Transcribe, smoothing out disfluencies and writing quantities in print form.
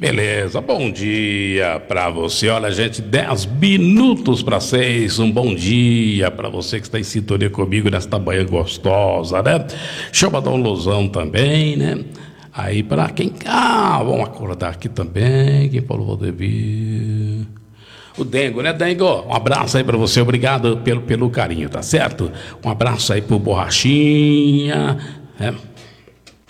Beleza, bom dia pra você. Olha, gente, 10 minutos para 6. Um bom dia pra você que está em sintonia comigo nesta manhã gostosa, né? Deixa eu mandar um lusão também, né? Aí pra quem. Vamos acordar aqui também. Quem falou vou devir? O Dengo, né, Dengo? Um abraço aí pra você, obrigado pelo carinho, tá certo? Um abraço aí pro Borrachinha, né?